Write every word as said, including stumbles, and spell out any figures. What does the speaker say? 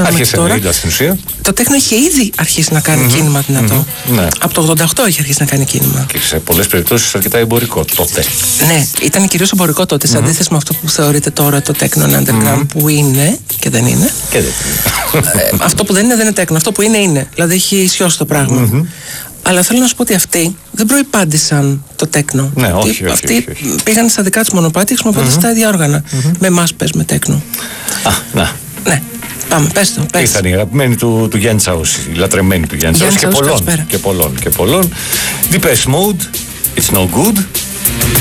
κίνημα μέχρι τώρα. ενενήντα στην ουσία. Το τέκνο είχε ήδη αρχίσει να κάνει mm-hmm. κίνημα δυνατό. Mm-hmm. Ναι. Από το ογδόντα οκτώ είχε αρχίσει να κάνει κίνημα. Και σε πολλές περιπτώσεις αρκετά εμπορικό τότε. Ναι, ήταν κυρίως εμπορικό τότε, σε mm-hmm. αντίθεση με αυτό που θεωρείται τώρα το τέκνο underground, mm-hmm. που είναι και δεν είναι. Και δεν είναι. ε, αυτό που δεν είναι δεν είναι τέκνο. Αυτό που είναι είναι. Δηλαδή έχει ισιώσει το πράγμα. Mm-hmm. Αλλά θέλω να σου πω ότι αυτοί δεν προϋπάντησαν το τέκνο. Ναι, όχι, όχι, αυτοί όχι, όχι, όχι. πήγαν στα δικά τους μονοπάτια χρησιμοποιώντας mm-hmm. τα ίδια όργανα. Mm-hmm. Με εμάς πες με τέκνο. Α, να. Ναι, πάμε, πες το. Πες. Ήταν η αγαπημένη του, του Γιάννη Τσαούση, η λατρεμένη του Γιάννη Τσαούση και πολλών, και πολλών και πολλών. Depeche Mode, It's No Good.